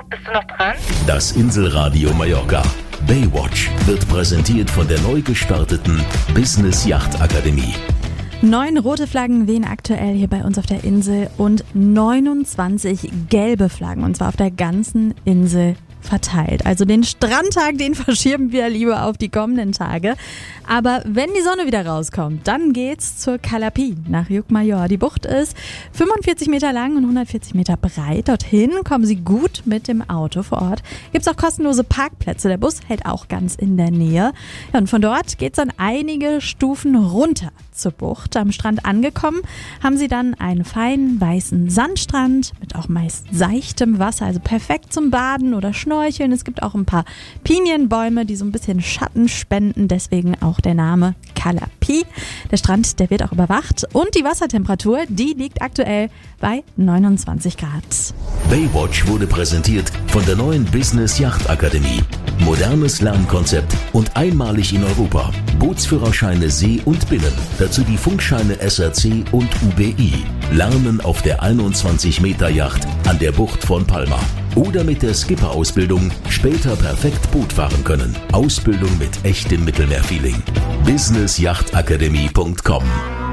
bist du noch dran? Das Inselradio Mallorca. Baywatch wird präsentiert von der neu gestarteten Business Yacht Akademie. 9 rote Flaggen wehen aktuell hier bei uns auf der Insel und 29 gelbe Flaggen, und zwar auf der ganzen Insel verteilt. Also den Strandtag, den verschieben wir lieber auf die kommenden Tage. Aber wenn die Sonne wieder rauskommt, dann geht's zur Cala Pi nach Llucmajor. Die Bucht ist 45 Meter lang und 140 Meter breit. Dorthin kommen Sie gut mit dem Auto. Vor Ort gibt's auch kostenlose Parkplätze. Der Bus hält auch ganz in der Nähe. Ja, und von dort geht's dann einige Stufen runter zur Bucht. Am Strand angekommen, haben Sie dann einen feinen weißen Sandstrand mit auch meist seichtem Wasser, also perfekt zum Baden oder Schnorcheln. Es gibt auch ein paar Pinienbäume, die so ein bisschen Schatten spenden, deswegen auch der Name Cala Pi. Der Strand, der wird auch überwacht und die Wassertemperatur, die liegt aktuell bei 29 Grad. Baywatch wurde präsentiert von der neuen Business Yacht Akademie. Modernes Lernkonzept und einmalig in Europa. Bootsführerscheine See und Binnen. Dazu die Funkscheine SRC und UBI. Lernen auf der 21 Meter Yacht an der Bucht von Palma. Oder mit der Skipper-Ausbildung später perfekt Boot fahren können. Ausbildung mit echtem Mittelmeerfeeling. businessyachtakademie.com